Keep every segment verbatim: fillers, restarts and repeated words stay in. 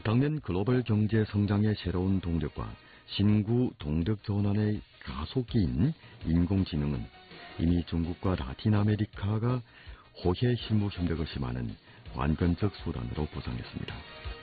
당면 글로벌 경제 성장의 새로운 동력과 신구 동력 전환의 가속기인 인공지능은 이미 중국과 라틴 아메리카가 호혜 실무 협력을 심하는 관건적 수단으로 부상했습니다.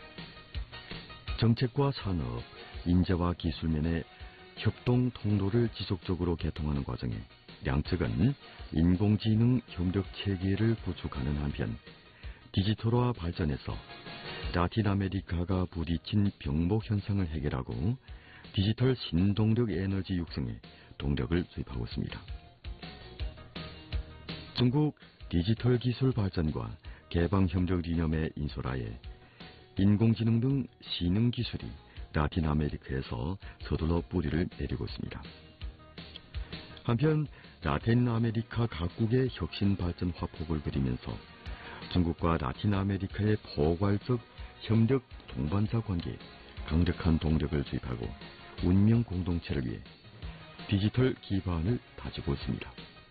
정책과 산업, 인재와 기술면의 협동 통로를 지속적으로 개통하는 과정에 양측은 인공지능 협력 체계를 구축하는 한편 디지털화 발전에서 라틴 아메리카가 부딪힌 병목 현상을 해결하고 디지털 신동력 에너지 육성에 동력을 투입하고 있습니다. 중국 디지털 기술 발전과 개방 협력 이념의 인솔하에 인공지능 등 신흥 기술이 라틴 아메리카에서 서둘러 뿌리를 내리고 있습니다. 한편 라틴 아메리카 각국의 혁신 발전 화폭을 그리면서 중국과 라틴 아메리카의 포괄적 협력 동반자 관계에 강력한 동력을 주입하고 운명 공동체를 위해 디지털 기반을 다지고 있습니다.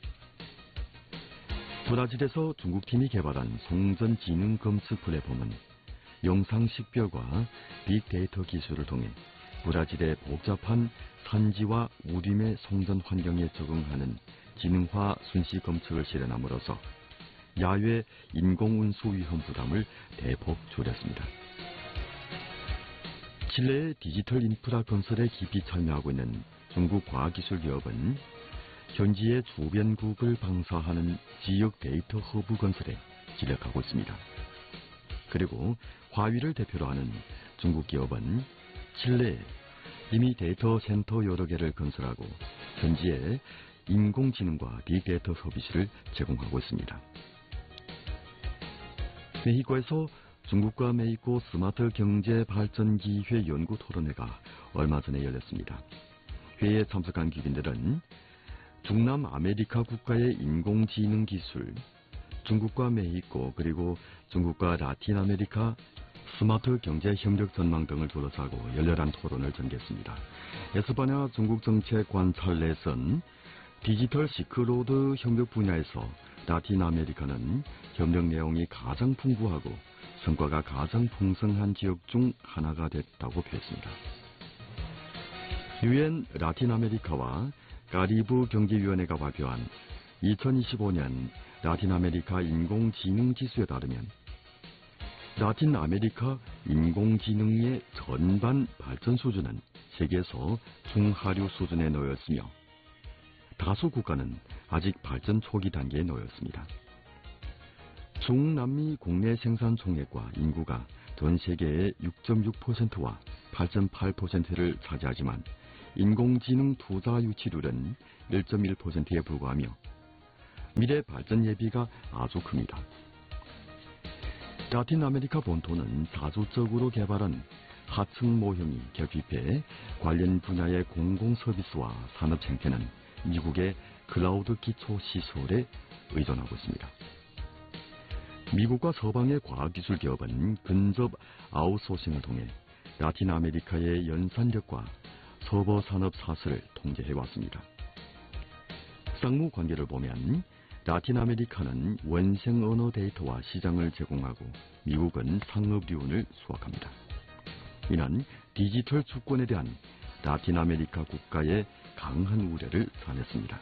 브라질에서 중국팀이 개발한 송전 지능 검수 플랫폼은 영상 식별과 빅데이터 기술을 통해 브라질의 복잡한 산지와 우림의 송전 환경에 적응하는 지능화 순시 검측을 실현함으로써 야외 인공운수 위험 부담을 대폭 줄였습니다. 칠레의 디지털 인프라 건설에 깊이 참여하고 있는 중국 과학기술기업은 현지의 주변국을 방사하는 지역 데이터 허브 건설에 진력하고 있습니다. 그리고 화위를 대표로 하는 중국 기업은 칠레에 이미 데이터 센터 여러 개를 건설하고 현지에 인공지능과 빅데이터 서비스를 제공하고 있습니다. 메xi코에서 중국과 메xi코 스마트 경제 발전 기회 연구 토론회가 얼마 전에 열렸습니다. 회의에 참석한 기빈들은 중남 아메리카 국가의 인공지능 기술, 중국과 메xi코 그리고 중국과 라틴 아메리카 스마트 경제 협력 전망 등을 둘러싸고 열렬한 토론을 전개했습니다. 에스파냐 중국 정책 관찰넷은 디지털 시크로드 협력 분야에서 라틴 아메리카는 협력 내용이 가장 풍부하고 성과가 가장 풍성한 지역 중 하나가 됐다고 표했습니다. 유엔 라틴 아메리카와 카리브 경제위원회가 발표한 이천이십오 년 라틴 아메리카 인공지능 지수에 따르면 라틴 아메리카 인공지능의 전반 발전 수준은 세계에서 중하류 수준에 놓였으며 다수 국가는 아직 발전 초기 단계에 놓였습니다. 중남미 국내 생산 총액과 인구가 전 세계의 육 점 육 퍼센트와 팔 점 팔 퍼센트를 차지하지만 인공지능 투자 유치율은 일 점 일 퍼센트에 불과하며 미래 발전 예비가 아주 큽니다. 라틴 아메리카 본토는 자주적으로 개발한 하층 모형이 결핍해 관련 분야의 공공 서비스와 산업 생태는 미국의 클라우드 기초 시설에 의존하고 있습니다. 미국과 서방의 과학기술 기업은 근접 아웃소싱을 통해 라틴 아메리카의 연산력과 서버 산업 사슬을 통제해왔습니다. 쌍무 관계를 보면 라틴 아메리카는 원생 언어 데이터와 시장을 제공하고 미국은 상업리운을 수확합니다. 이는 디지털 주권에 대한 라틴 아메리카 국가의 강한 우려를 자냈습니다.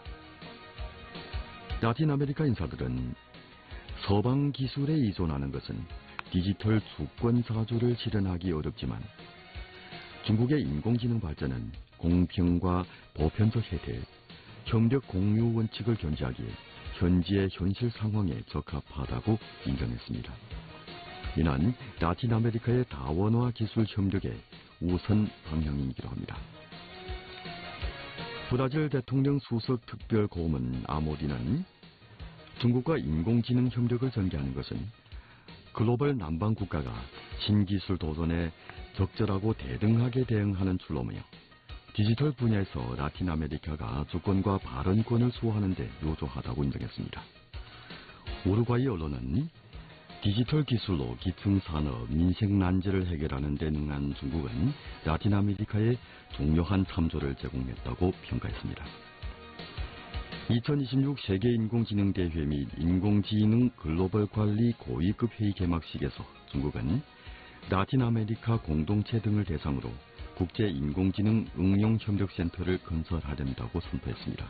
라틴 아메리카 인사들은 서방 기술에 의존하는 것은 디지털 주권 자주를 실현하기 어렵지만 중국의 인공지능 발전은 공평과 보편적 혜택, 협력 공유 원칙을 견지하기에 현지의 현실 상황에 적합하다고 인정했습니다. 이는 라틴 아메리카의 다원화 기술 협력의 우선 방향이기도 합니다. 브라질 대통령 수석 특별 고문 아모디는 중국과 인공지능 협력을 전개하는 것은 글로벌 남방 국가가 신기술 도전에 적절하고 대등하게 대응하는 출로며 디지털 분야에서 라틴 아메리카가 주권과 발언권을 수호하는 데 요조하다고 인정했습니다. 우루과이 언론은 디지털 기술로 기층 산업, 민생 난제를 해결하는 데 능한 중국은 라틴 아메리카에 중요한 참조를 제공했다고 평가했습니다. 이천이십육 세계인공지능대회 및 인공지능 글로벌 관리 고위급 회의 개막식에서 중국은 라틴 아메리카 공동체 등을 대상으로 국제인공지능 응용협력센터를 건설하려는다고 선포했습니다.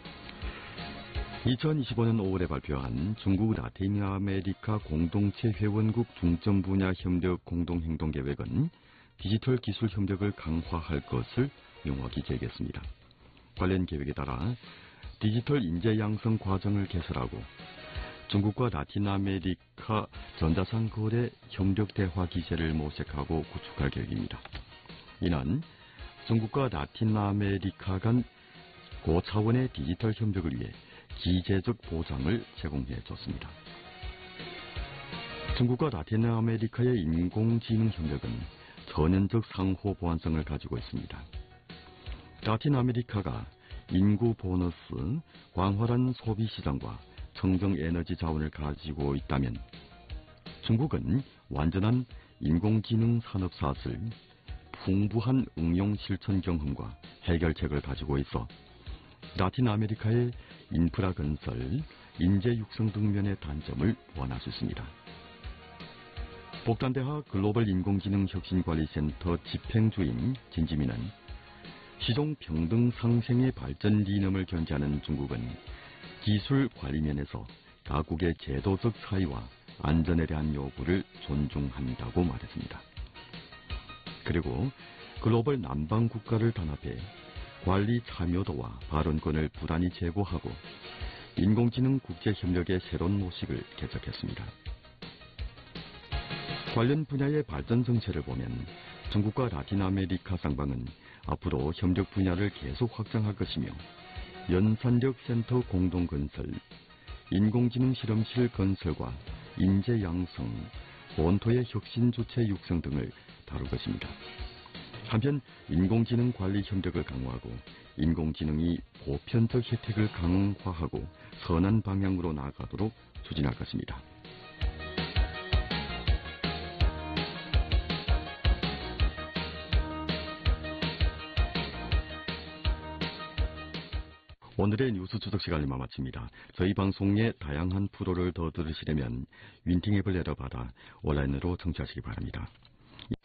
이천이십오 년 오월에 발표한 중국 라틴 아메리카 공동체 회원국 중점 분야 협력 공동행동계획은 디지털 기술 협력을 강화할 것을 명확히 제기했습니다. 관련 계획에 따라 디지털 인재 양성 과정을 개설하고 중국과 라틴 아메리카 전자상 거래 협력 대화 기제를 모색하고 구축할 계획입니다. 이는 중국과 라틴 아메리카 간 고차원의 디지털 협력을 위해 기재적 보장을 제공해 줬습니다. 중국과 라틴 아메리카의 인공지능 협력은 전연적 상호 보완성을 가지고 있습니다. 라틴 아메리카가 인구 보너스, 광활한 소비 시장과 청정 에너지 자원을 가지고 있다면 중국은 완전한 인공지능 산업 사슬, 풍부한 응용 실천 경험과 해결책을 가지고 있어 라틴 아메리카의 인프라 건설, 인재 육성 등면의 단점을 보완할 수 있습니다. 복단대학 글로벌 인공지능 혁신관리센터 집행주인 진지민은 시종 평등 상생의 발전 리념을 견지하는 중국은 기술 관리 면에서 각국의 제도적 사이와 안전에 대한 요구를 존중한다고 말했습니다. 그리고 글로벌 남방 국가를 단합해 관리 참여도와 발언권을 부단히 제고하고 인공지능 국제협력의 새로운 모식을 개척했습니다. 관련 분야의 발전 정체를 보면 중국과 라틴 아메리카 쌍방은 앞으로 협력 분야를 계속 확장할 것이며 연산력 센터 공동 건설, 인공지능 실험실 건설과 인재 양성, 본토의 혁신 주체 육성 등을 다룰 것입니다. 한편 인공지능 관리 협력을 강화하고 인공지능이 보편적 혜택을 강화하고 선한 방향으로 나아가도록 추진할 것입니다. 오늘의 뉴스 추적 시간을 마칩니다. 저희 방송의 다양한 프로를 더 들으시려면 윈팅 앱을 내려받아 온라인으로 청취하시기 바랍니다.